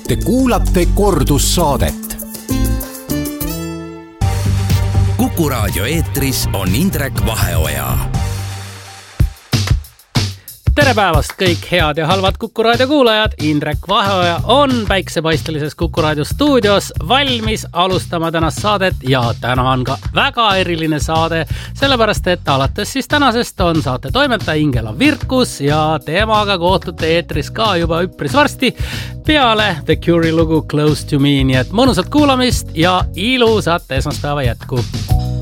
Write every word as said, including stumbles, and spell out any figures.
Te kuulate kordussaadet. Kuku raadio eetris on Indrek Vaheoja. Tere päevast kõik head ja halvad Kuku raadio kuulajad. Indrek Vaheoja on päiksepaistelises Kuku raadio stuudios valmis alustama tänast saadet ja täna on ka väga eriline saade, sellepärast et alates siis tänasest on saate toimetaja Ingela Virkus ja temaga kohtute eetris ka juba üpris varsti peale The Cure'i lugu Close to Me, nii et mõnusat kuulamist ja ilusat esmaspäeva jätku.